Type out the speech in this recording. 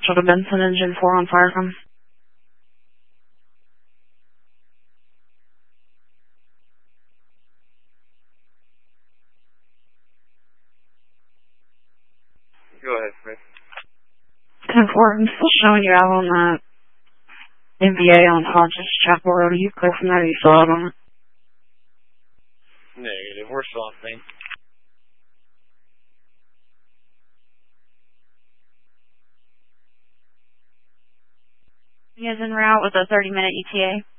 should have Benson engine 4 on fire from. Go ahead, Chris. 10-4, I'm still showing you out on that NBA on Hodges Chapel Road. Are you clear from that or are you still out on it? Negative, we're still on thing. He is en route with a 30-minute ETA.